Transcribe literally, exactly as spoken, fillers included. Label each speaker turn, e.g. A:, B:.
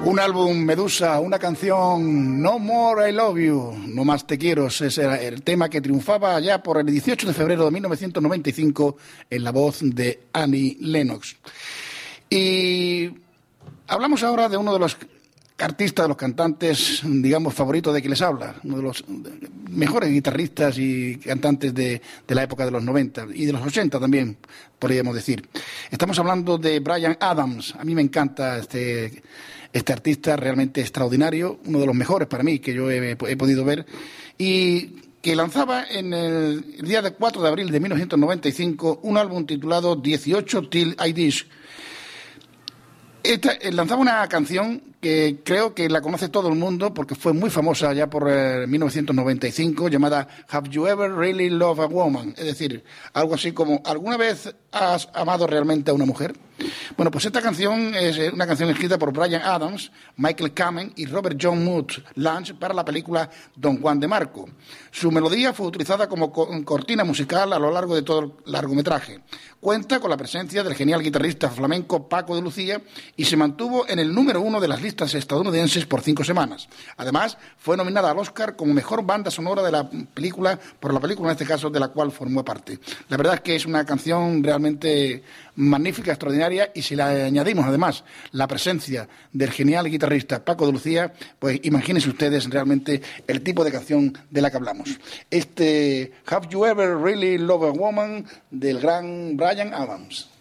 A: Un álbum Medusa, una canción No More I Love You, No Más Te Quiero, es el tema que triunfaba ya por el dieciocho de febrero de mil novecientos noventa y cinco en la voz de Annie Lennox. Y hablamos ahora de uno de los artistas, de los cantantes, digamos, favoritos de quien les habla, uno de los mejores guitarristas y cantantes de, de la época de los noventa y de los ochenta también, podríamos decir. Estamos hablando de Bryan Adams. A mí me encanta este, este artista realmente extraordinario, uno de los mejores para mí que yo he, he podido ver, y que lanzaba en el, el día cuatro de abril de mil novecientos noventa y cinco un álbum titulado dieciocho Till I Dish. Esta, eh, lanzaba una canción que creo que la conoce todo el mundo porque fue muy famosa ya por eh, mil novecientos noventa y cinco, llamada Have You Ever Really Loved a Woman? Es decir, algo así como ¿alguna vez has amado realmente a una mujer? Bueno, pues esta canción es una canción escrita por Bryan Adams, Michael Kamen y Robert John Muth Lange para la película Don Juan de Marco. Su melodía fue utilizada como cortina musical a lo largo de todo el largometraje. Cuenta con la presencia del genial guitarrista flamenco Paco de Lucía y se mantuvo en el número uno de las listas estadounidenses por cinco semanas. Además, fue nominada al Oscar como mejor banda sonora de la película, por la película en este caso de la cual formó parte. La verdad es que es una canción realmente magnífica, extraordinaria, y si le añadimos además la presencia del genial guitarrista Paco de Lucía, pues imagínense ustedes realmente el tipo de canción de la que hablamos. Este Have You Ever Really Loved a Woman del gran Bryan Adams.